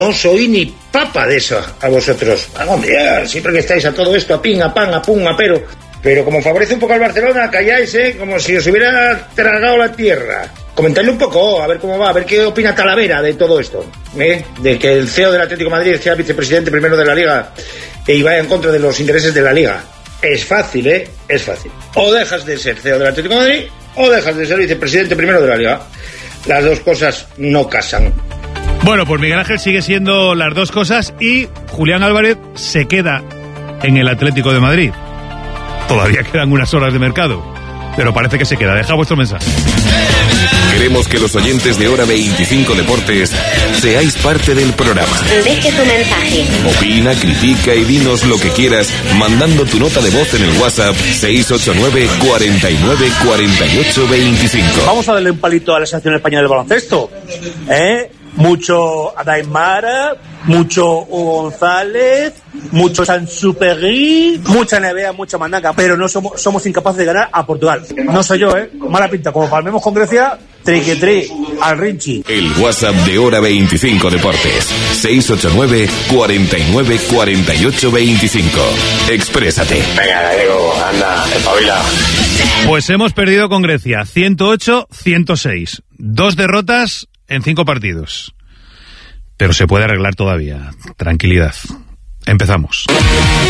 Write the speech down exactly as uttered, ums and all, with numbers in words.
no soy ni papa de eso a vosotros. Ah, hombre, ya, siempre que estáis a todo esto, a pin, a pan, a pum, a pero... Pero como favorece un poco al Barcelona, calláis, ¿eh? Como si os hubiera tragado la tierra. Comentadle un poco, a ver cómo va, a ver qué opina Talavera de todo esto, ¿eh? De que el C E O del Atlético de Madrid sea vicepresidente primero de la Liga y vaya en contra de los intereses de la Liga. Es fácil, ¿eh? Es fácil. O dejas de ser C E O del Atlético de Madrid o dejas de ser vicepresidente primero de la Liga. Las dos cosas no casan. Bueno, pues Miguel Ángel sigue siendo las dos cosas y Julián Álvarez se queda en el Atlético de Madrid. Todavía quedan unas horas de mercado, pero parece que se queda. Deja vuestro mensaje. Queremos que los oyentes de Hora veinticinco Deportes seáis parte del programa. Deje tu mensaje. Opina, critica y dinos lo que quieras mandando tu nota de voz en el WhatsApp seis ocho nueve, cuarenta y nueve, cuarenta y ocho, veinticinco. Vamos a darle un palito a la selección española de baloncesto, ¿eh? Mucho Adaimara, mucho González, mucho Sansupegui, mucha N B A, mucha Mandanga, pero no somos, somos incapaces de ganar a Portugal. No soy yo, ¿eh? Mala pinta. Como palmemos con Grecia, triquetri, al Rinchi. El WhatsApp de Hora veinticinco Deportes, seis ocho nueve, cuarenta y nueve, cuarenta y ocho, veinticinco. Exprésate. Venga, Gallego, anda, espabila. Pues hemos perdido con Grecia, ciento ocho a ciento seis. Dos derrotas en cinco partidos. Pero se puede arreglar todavía. Tranquilidad. Empezamos.